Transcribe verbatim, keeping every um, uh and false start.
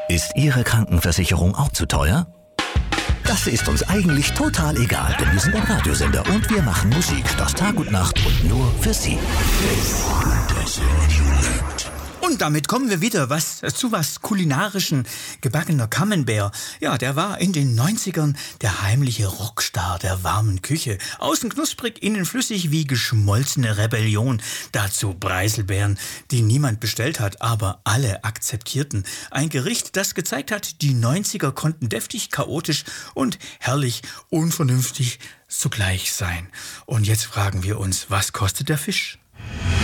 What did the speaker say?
Ist Ihre Krankenversicherung auch zu teuer? Das ist uns eigentlich total egal, denn wir sind ein Radiosender und wir machen Musik. Das Tag und Nacht und nur für Sie. Das Radio lebt. Und damit kommen wir wieder was, zu was kulinarischen. Gebackener Camembert, ja, der war in den neunzigern der heimliche Rockstar der warmen Küche. Außen knusprig, innen flüssig wie geschmolzene Rebellion. Dazu Preiselbeeren, die niemand bestellt hat, aber alle akzeptierten. Ein Gericht, das gezeigt hat, die neunziger konnten deftig, chaotisch und herrlich unvernünftig zugleich sein. Und jetzt fragen wir uns, was kostet der Fisch?